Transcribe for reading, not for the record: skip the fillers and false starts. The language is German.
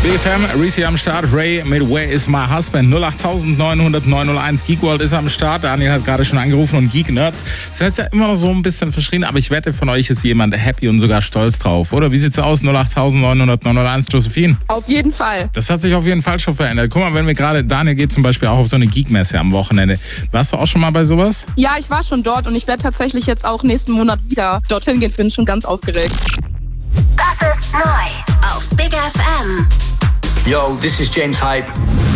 DFM, Reese am Start, Ray mit Where is my husband? 08900 901. Geekworld ist am Start. Daniel hat gerade schon angerufen und Geek Nerds sind jetzt ja immer noch so ein bisschen verschrien, aber ich wette, von euch ist jemand happy und sogar stolz drauf, oder? Wie sieht's aus? 08900 901, Josephine? Auf jeden Fall. Das hat sich auf jeden Fall schon verändert. Guck mal, wenn wir gerade, Daniel geht zum Beispiel auch auf so eine Geek-Messe am Wochenende. Warst du auch schon mal bei sowas? Ja, ich war schon dort und ich werde tatsächlich jetzt auch nächsten Monat wieder dorthin gehen. Bin schon ganz aufgeregt. Das ist neu auf Big FM. Yo, this is James Hype.